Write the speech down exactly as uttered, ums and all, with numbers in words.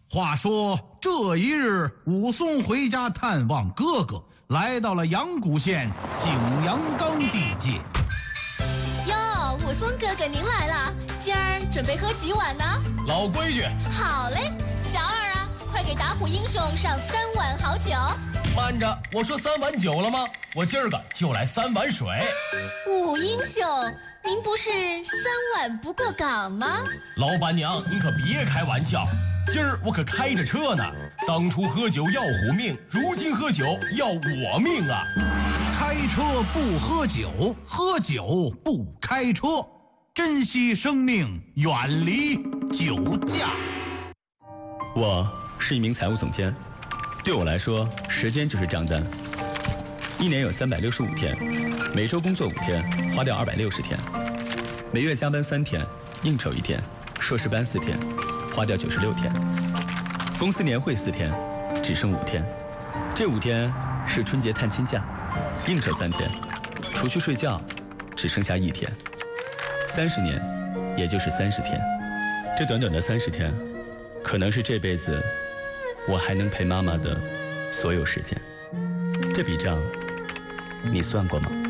话说这一日，武松回家探望哥哥，来到了阳谷县景阳冈地界。 哟，武松哥哥您来了，今儿准备喝几碗呢？ 老规矩。 好嘞，小二啊，快给打虎英雄上三碗好酒。 慢着，我说三碗酒了吗？我今儿个就来三碗水。 武英雄，您不是三碗不过岗吗？ 老板娘，您可别开玩笑，今儿我可开着车呢。当初喝酒要虎命，如今喝酒要我命啊！ 开车不喝酒，喝酒不开车，珍惜生命，远离酒驾。 我是一名财务总监，对我来说，时间就是账单。一年有三百六十五天，每周工作五天，花掉二百六十天；每月加班三天，应酬一天，硕士班四天，花掉九十六天；公司年会四天，只剩五天。这五天是春节探亲假，应酬三天，除去睡觉，只剩下一天。三十年，也就是三十天。这短短的三十天，可能是这辈子我还能陪妈妈的所有时间。这笔账你算过吗？